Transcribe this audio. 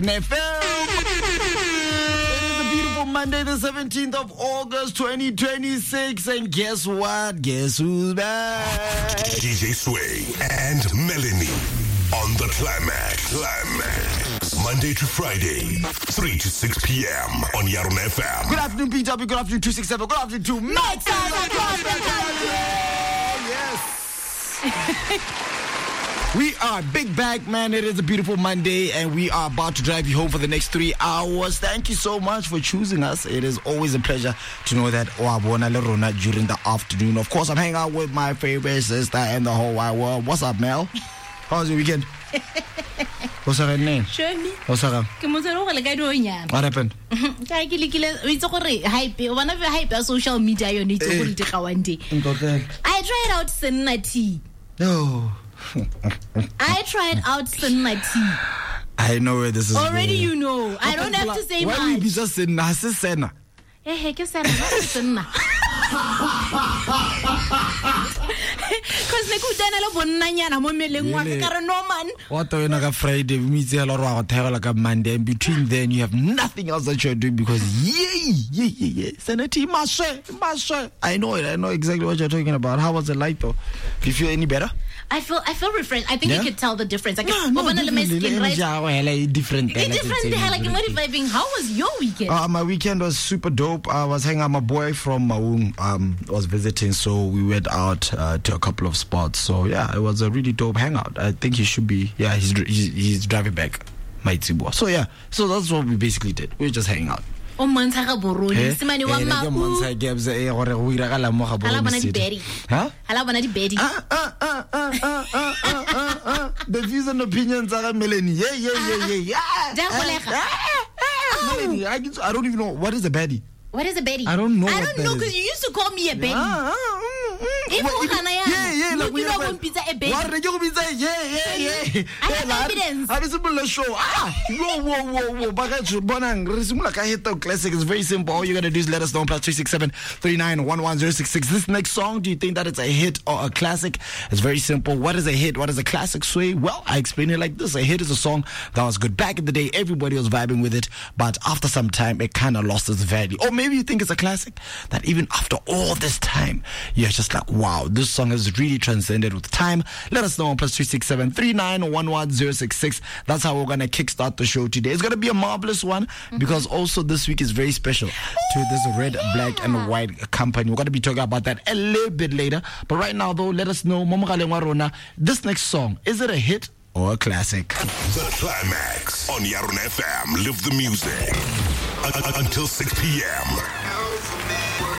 FM. It is a beautiful Monday, the 17th of August, 2026. And guess what? Guess who's back? DJ Sway and Melanie on the Climax. Monday to Friday, 3 to 6 p.m. on Yarun FM. Good afternoon, PW. Good afternoon, 267. Good afternoon to Max across the country. Yes. We are Big Bag, man. It is a beautiful Monday, and we are about to drive you home for the next 3 hours. Thank you so much for choosing us. It is always a pleasure to know that Wabona Lerona during the afternoon. Of course, I'm hanging out with my favorite sister in the whole wide world. What's up, Mel? How was your weekend? What's her name? Shirley. What's her name? What happened? Social media. I tried out Senna tea. No. I tried out Senna tea. I know where this is already going. You know. I don't have to say much. Why would you just say Senna? Senna. Because what the Friday means a lot of Monday, and between then you have nothing else that you're doing because Senator Masha. I know exactly what you're talking about. How was the light though? Do you feel any better? I feel refreshed. I think you could tell the difference. Like different. Like, what vibing? How was your weekend? My weekend was super dope. I was hanging out. My boy from Maung was visiting, so we went out to a couple of spots. So yeah, it was a really dope hangout. I think he should be. Yeah, he's driving back, my Tibua. So yeah, so that's what we basically did. We were just hanging out. Oh, Mansaga Boroni, Simani Wama. The views and opinions are Melanie. Yeah. Melanie, I don't even know what is a baddie. What is a baddie? I don't know. I don't know because you used to call me a baddie. Yeah. Like we have pizza a baddie. I have evidence. I was able to show. Whoa. Classic is very simple. All you gotta do is let us know. +367 3911 This next song, do you think that it's a hit or a classic? It's very simple. What is a hit? What is a classic, Sway? Well, I explain it like this. A hit is a song that was good back in the day. Everybody was vibing with it, but after some time, it kind of lost its value. Or maybe you think it's a classic that even after all this time, you're just like, wow, this song has really transcended with time. Let us know on +367 3911 That's how we're gonna kickstart the show today. It's gonna be a marvelous one because also this week is very special to this red, black, and white company. We're gonna be talking about that a little bit later. But right now, though, let us know, this next song, is it a hit or a classic? The Climax on Yarun FM. Live the music until 6 p.m.